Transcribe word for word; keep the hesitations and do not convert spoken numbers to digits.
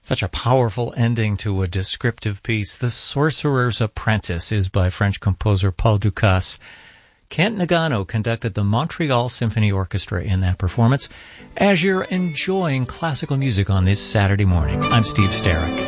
Such a powerful ending to a descriptive piece. The Sorcerer's Apprentice is by French composer Paul Dukas. Kent Nagano conducted the Montreal Symphony Orchestra in that performance. As you're enjoying classical music on this Saturday morning, I'm Steve Starrick.